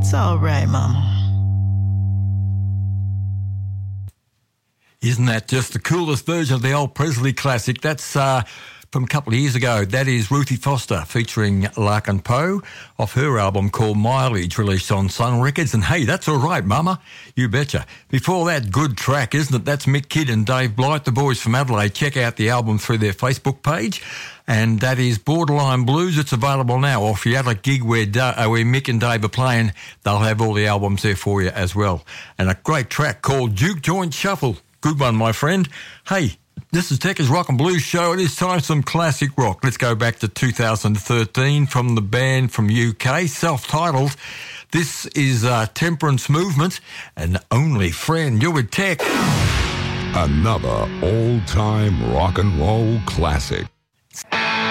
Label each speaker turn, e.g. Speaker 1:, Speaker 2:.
Speaker 1: It's all right, Mama.
Speaker 2: Isn't that just the coolest version of the old Presley classic? That's from a couple of years ago. That is Ruthie Foster featuring Larkin Poe off her album called Mileage, released on Sun Records. And hey, that's all right, Mama. You betcha. Before that, good track, isn't it? That's Mick Kidd and Dave Blight, the boys from Adelaide. Check out the album through their Facebook page. And that is Borderline Blues. It's available now. Or if you're at a gig where Mick and Dave are playing, they'll have all the albums there for you as well. And a great track called Juke Joint Shuffle. Good one, my friend. Hey, this is Tekka's Rock and Blues Show. It is time for some classic rock. Let's go back to 2013 from the band from UK, self-titled. This is Temperance Movement and Only Friend. You're with Tech.
Speaker 3: Another all-time rock and roll classic.